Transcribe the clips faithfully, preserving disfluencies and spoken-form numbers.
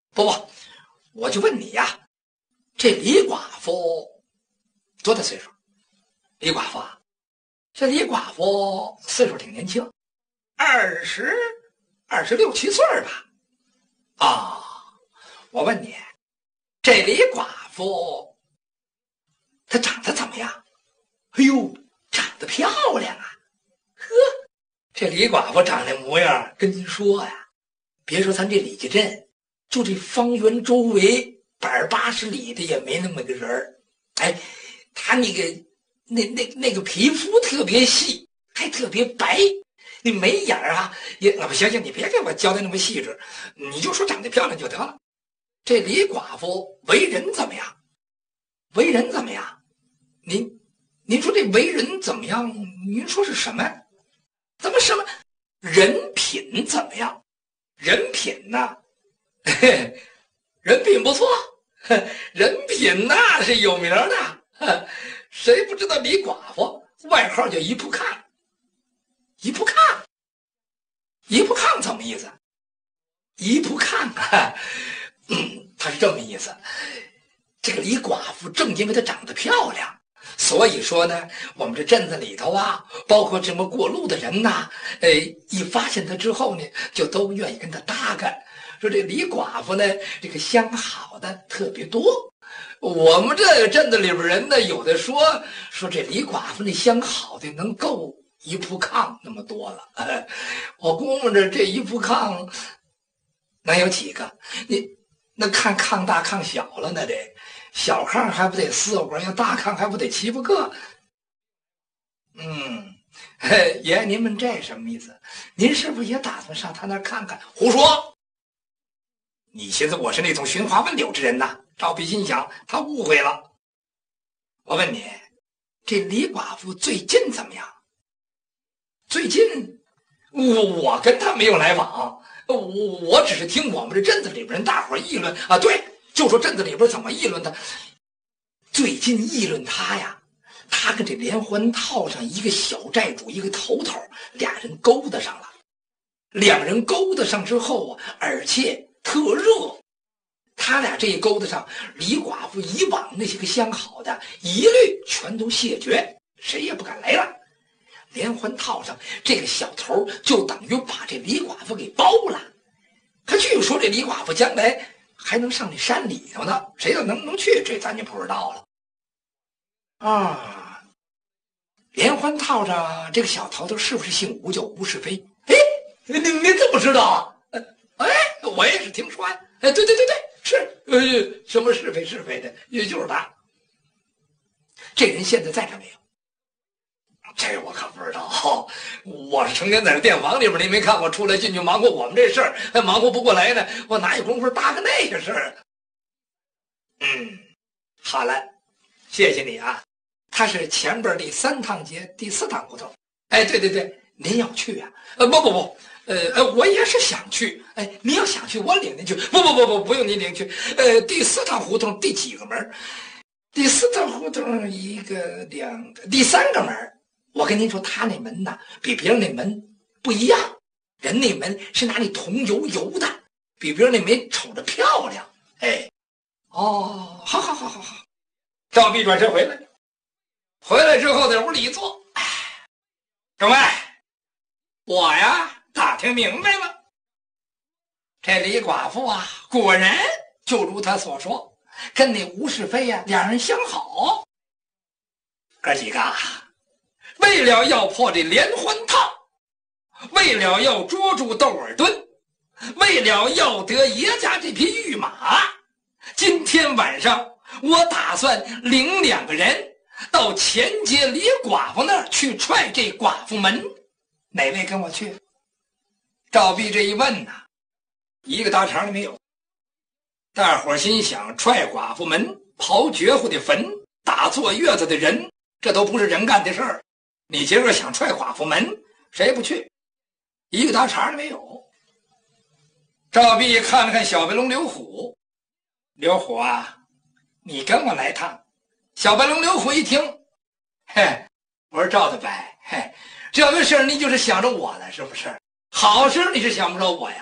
不不，我就问你呀，这李寡妇多大岁数？李寡妇啊，这李寡妇岁数挺年轻，二十二十六七岁吧？啊，我问你，这李寡妇她长得怎么样？哎呦，长得漂亮啊！呵，这李寡妇长那模样，跟您说呀，别说咱这李家镇，就这方圆周围百八十里的也没那么个人儿。哎，她那个那那那个皮肤特别细，还特别白，那眉眼啊也……啊不行行，你别给我交代那么细致，你就说长得漂亮就得了。这李寡妇为人怎么样？为人怎么样？您您说这为人怎么样？您说是什么？怎么什么？人品怎么样？人品呢？人品不错，人品那是有名的。谁不知道李寡妇外号叫一铺炕？一铺炕，一铺炕怎么意思？一铺炕啊，嗯，他是这么意思。这个李寡妇正因为她长得漂亮，所以说呢，我们这镇子里头啊，包括这么过路的人呐，呃，一发现她之后呢，就都愿意跟她搭干。说这李寡妇呢，这个相好的特别多。我们这个镇子里边人呢，有的说说这李寡妇那相好的能够一铺炕那么多了。呃、我估摸着这一铺炕能有几个？你那看炕大炕小了，那得小炕还不得四五个，要大炕还不得七八个？嗯，爷爷，您问这什么意思？您是不是也打算上他那儿看看？胡说！你寻思我是那种寻花问柳之人呐？赵必心想，他误会了。我问你，这李寡妇最近怎么样？最近，我我跟他没有来往，我我只是听我们这镇子里边人大伙议论啊。对，就说镇子里边怎么议论他。最近议论他呀，他跟这连环套上一个小债主，一个头头，俩人勾搭上了。两人勾搭上之后啊，而且特热。他俩这一勾搭上，李寡妇以往那些个相好的一律全都谢绝，谁也不敢来了。连环套上这个小头就等于把这李寡妇给包了。他据说这李寡妇将来还能上那山里头呢，谁要能不能去，这咱就不知道了。啊，连环套上这个小头头是不是姓吴，叫吴世飞？哎，您您怎么知道啊？哎，我也是听说呀。哎，对对对对，是，呃，什么是非是非的，也就是他。这人现在在这没有？这我可不知道，我是成天在这店房里边，您没看我出来进去忙活我们这事儿，还忙活不过来呢，我哪有功夫搭个那个事儿？嗯，好了，谢谢你啊。他是前边第三趟街第四趟胡同。哎，对对对，您要去啊？呃，不不不。呃呃，我也是想去。哎，您要想去，我领您去。不不不不，不用您领去。呃，第四趟胡同第几个门？第四趟胡同一个、两个，第三个门。我跟您说，他那门呐，比别人那门不一样。人那门是拿那铜油油的，比别人那门瞅着漂亮。哎，哦，好好好好好。赵必转身回来，回来之后在屋里一坐，哎，各位，我呀。打听明白了，这李寡妇啊，果然就如他所说，跟那吴世飞呀、啊、两人相好。哥几个，为了要破这连环套，为了要捉住窦尔敦，为了要得爷家这匹御马，今天晚上我打算领两个人到前街李寡妇那儿去踹这寡妇门，哪位跟我去？赵必这一问呐、啊，一个搭茬都没有。大伙心想，踹寡妇门、刨绝户的坟、打坐月子的人，这都不是人干的事儿。你今儿想踹寡妇门，谁不去？一个搭茬都没有。赵必看了看小白龙刘虎，刘虎啊，你跟我来趟。小白龙刘虎一听，嘿，我说赵大白，嘿，这个事儿你就是想着我了是不是？好事你是想不着我呀，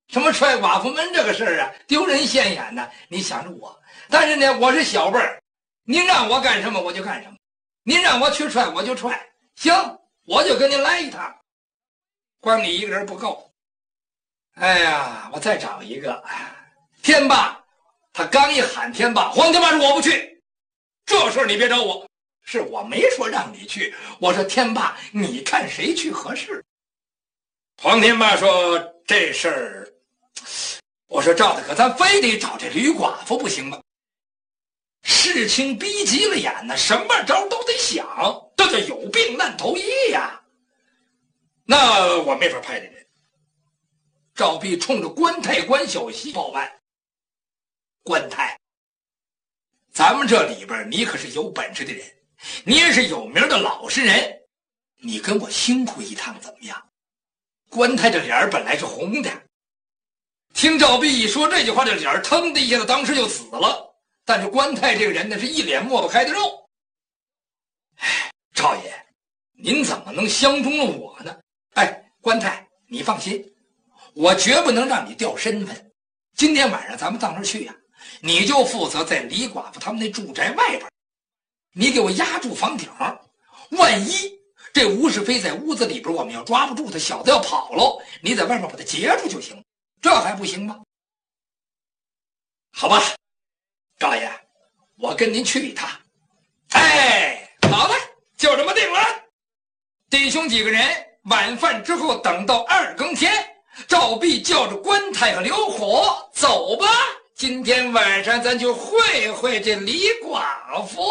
什么踹寡妇门这个事儿啊，丢人现眼呢。你想着我，但是呢，我是小辈儿，您让我干什么我就干什么，您让我去踹我就踹，行，我就跟您来一趟。光你一个人不够，哎呀，我再找一个。天霸，他刚一喊天霸，黄天霸说我不去，这事儿你别找我。是我没说让你去，我说天霸，你看谁去合适。黄天霸说这事儿，我说赵大哥，咱非得找这吕寡妇不行吗？事情逼急了眼呢，什么招都得想，这叫有病乱投医呀。那我没法派这人。赵弼冲着关太关小西报办，关太，咱们这里边你可是有本事的人，你也是有名的老实人，你跟我辛苦一趟怎么样？关太这脸本来是红的，听赵弼一说这句话，这脸腾的一下子当时就紫了。但是关太这个人呢，是一脸抹不开的肉。哎，赵爷，您怎么能相中了我呢？哎，关太，你放心，我绝不能让你掉身份。今天晚上咱们到那儿去呀、啊，你就负责在李寡妇他们那住宅外边，你给我压住房顶，万一这吴世飞在屋子里边，我们要抓不住他，小子要跑了，你在外面把他截住就行，这还不行吗？好吧，赵爷，我跟您去一趟。哎，好了，就这么定了。弟兄几个人晚饭之后，等到二更天，赵弼叫着关太和刘火走吧，今天晚上咱就会会这李寡妇。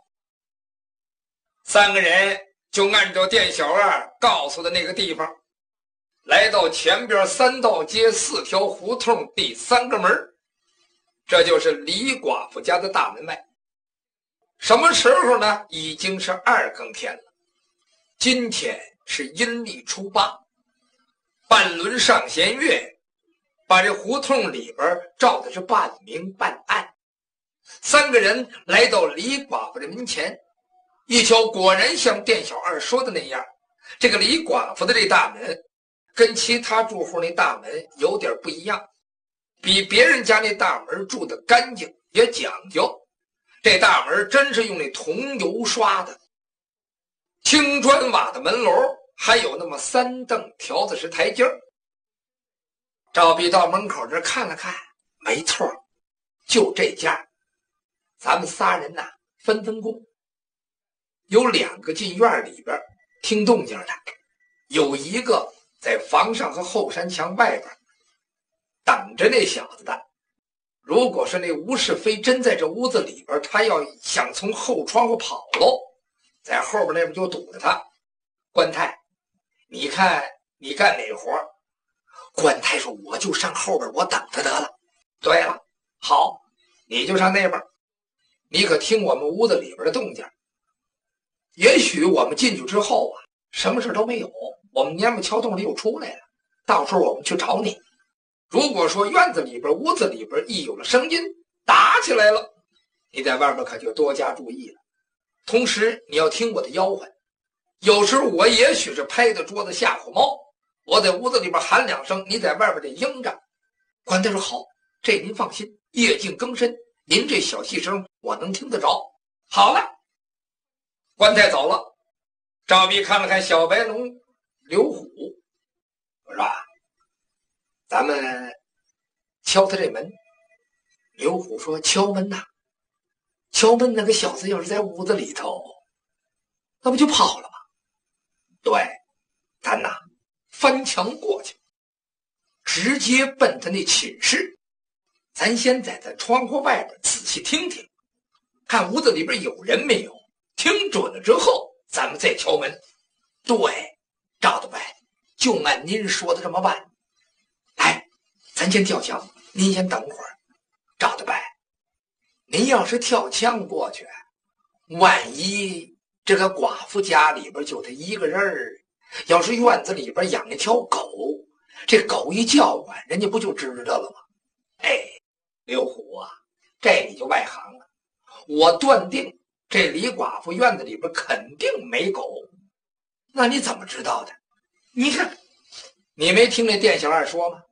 三个人就按照店小二告诉的那个地方，来到前边三道街四条胡同第三个门，这就是李寡妇家的大门外。什么时候呢？已经是二更天了。今天是阴历初八，半轮上弦月，把这胡同里边照的是半明半暗。三个人来到李寡妇的门前，一瞧，果然像店小二说的那样，这个李寡妇的这大门跟其他住户那大门有点不一样，比别人家那大门住的干净也讲究。这大门真是用那桐油刷的，青砖瓦的门楼，还有那么三凳条子石台阶。赵弼到门口这看了看，没错，就这家。咱们仨人呐，分分工，有两个进院里边听动静的，有一个在房上和后山墙外边等着那小子的。如果是那吴世飞真在这屋子里边，他要想从后窗户跑喽，在后边那边就堵着他。关太，你看你干哪活？关太说我就上后边，我等他得了。对了，好，你就上那边，你可听我们屋子里边的动静。也许我们进去之后啊，什么事都没有，我们蔫不敲洞里又出来了，到时候我们去找你。如果说院子里边屋子里边一有了声音，打起来了，你在外边可就多加注意了。同时你要听我的吆喝，有时候我也许是拍着桌子吓唬猫，我在屋子里边喊两声，你在外边得应着。关太说好，这您放心，夜静更深，您这小细声我能听得着。好了，关太走了。赵弼看了看小白龙刘虎，我说咱们敲他这门。刘虎说敲门呐，敲门那个小子要是在屋子里头，那不就跑了吗？对，咱呐翻墙过去，直接奔他那寝室。咱先在他窗户外边仔细听听，看屋子里边有人没有，听准了之后咱们再敲门。对，赵大伯，就按您说的这么办。来，咱先跳墙，您先等会儿。赵大伯，您要是跳墙过去，万一这个寡妇家里边就他一个人儿，要是院子里边养一条狗，这狗一叫唤，人家不就知道了吗？哎，刘虎啊，这你就外行了。我断定这李寡妇院子里边肯定没狗。那你怎么知道的？你看，你没听那店小二说吗？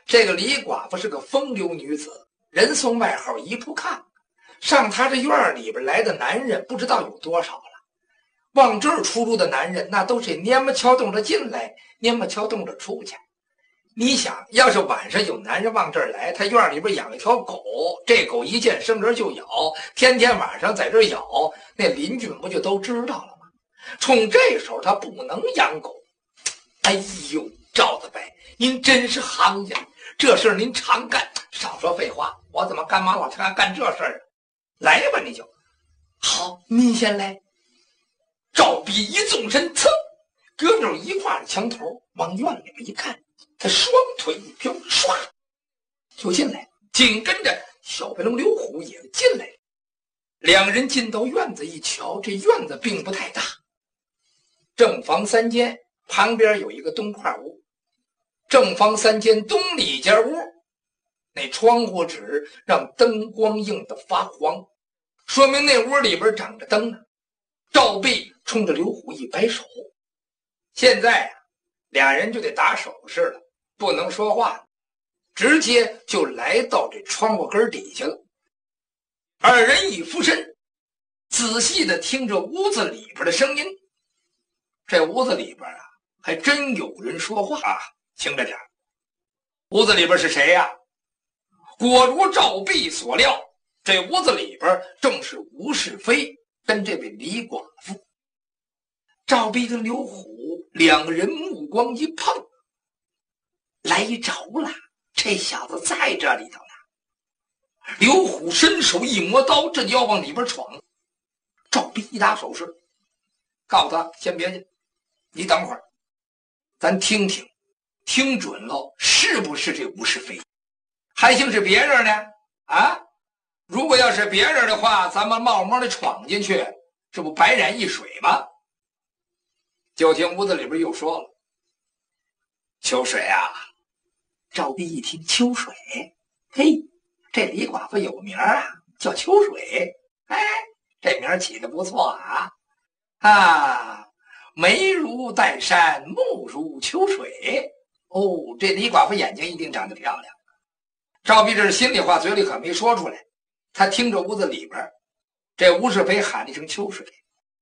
这个李寡妇是个风流女子，人送外号一铺炕。上她这院里边来的男人不知道有多少了，往这儿出入的男人那都是蔫么敲动着进来，蔫么敲动着出去。你想，要是晚上有男人往这儿来，他院里边养一条狗，这狗一见生人就咬，天天晚上在这儿咬，那邻居们不就都知道了吗？冲这时候他不能养狗。哎呦，赵子白，您真是行家，这事儿您常干。少说废话，我怎么干嘛老常干这事儿啊？来吧，你就好，您先来。赵逼一纵身，噌，搁那一挂着墙头，往院里边一看，他双腿一飘，唰就进来，紧跟着小白龙刘虎也进来了。两人进到院子一瞧，这院子并不太大，正房三间，旁边有一个东块屋。正房三间东里间屋，那窗户纸让灯光映得发黄，说明那屋里边长着灯呢。赵壁冲着刘虎一摆手，现在啊，俩人就得打手势了，不能说话了，直接就来到这窗户根底下了。二人一俯身，仔细的听着屋子里边的声音。这屋子里边啊，还真有人说话啊，听着点。屋子里边是谁呀、啊？果如赵壁所料，这屋子里边正是吴世飞跟这位李寡妇。赵壁跟刘虎两个人目光一碰，来着了，这小子在这里头呢。刘虎伸手一磨刀，这就要往里边闯。赵壁一打手势，告诉他先别去，你等会儿，咱听听，听准了是不是这吴世飞？还兴是别人呢？啊，如果要是别人的话，咱们冒冒的闯进去，这不白染一水吗？就听屋子里边又说了：“秋水啊！”赵壁一听秋水，嘿，这李寡妇有名啊，叫秋水。哎，这名起的不错啊！啊，眉如黛山，目如秋水。哦，这李寡妇眼睛一定长得漂亮。赵壁这是心里话，嘴里可没说出来。他听着屋子里边，这吴世飞喊了一声秋水。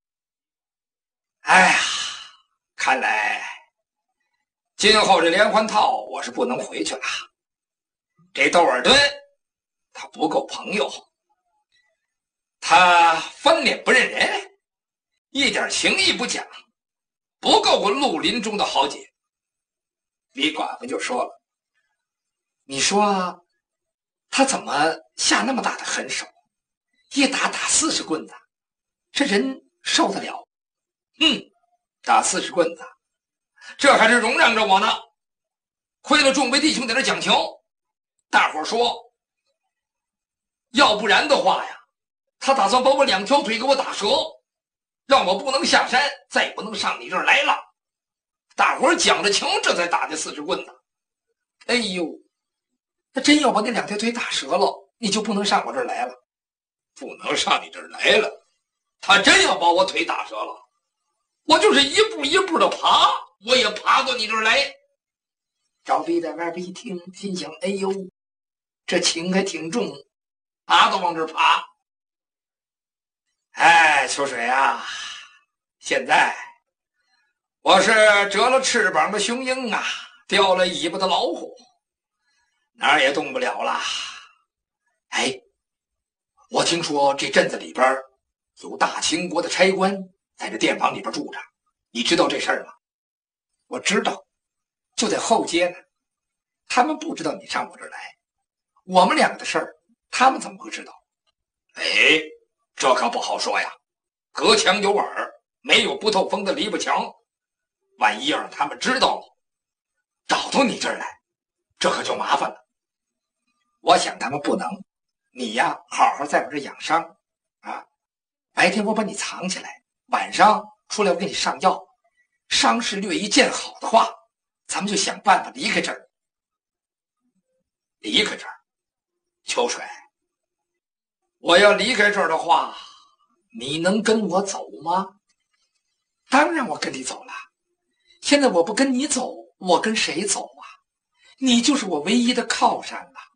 哎呀，看来今后这连环套我是不能回去了。这窦尔敦他不够朋友，他翻脸不认人，一点情义不讲，不够我绿林中的豪杰。李寡妇就说了：“你说他怎么下那么大的狠手，一打打四十棍子，这人受得了？嗯，打四十棍子，这还是容让着我呢。亏了众位弟兄在这讲情，大伙说，要不然的话呀，他打算把我两条腿给我打折，让我不能下山，再也不能上你这儿来了。大伙讲着情，这才打这四十棍子。哎呦，他真要把那两条腿打折了，你就不能上我这儿来了。不能上你这儿来了，他真要把我腿打折了，我就是一步一步的爬，我也爬到你这儿来。赵壁在外边一听，心想：哎呦，这情还挺重，爬都往这儿爬。哎，秋水啊，现在我是折了翅膀的雄鹰啊，掉了尾巴的老虎，哪儿也动不了了。哎，我听说这镇子里边有大清国的差官在这店房里边住着，你知道这事儿吗？我知道，就在后街呢。他们不知道你上我这儿来，我们两个的事儿，他们怎么会知道？哎，这可不好说呀。隔墙有耳，没有不透风的篱笆墙。万一要让他们知道了，找到你这儿来，这可就麻烦了。我想他们不能，你呀，好好在我这养伤啊。白天我把你藏起来，晚上出来我给你上药。伤势略一见好的话，咱们就想办法离开这儿。离开这儿，秋水，我要离开这儿的话，你能跟我走吗？当然我跟你走了。现在我不跟你走，我跟谁走啊？ 你就是我唯一的靠山了。